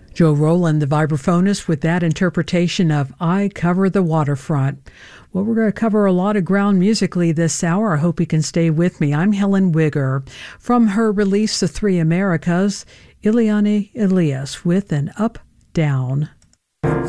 Joe Roland, the vibraphonist, with that interpretation of I Cover the Waterfront. Well, we're going to cover a lot of ground musically this hour. I hope you can stay with me. I'm Helen Wigger. From her release, The Three Americas, Ileana Elias with an Up, Down.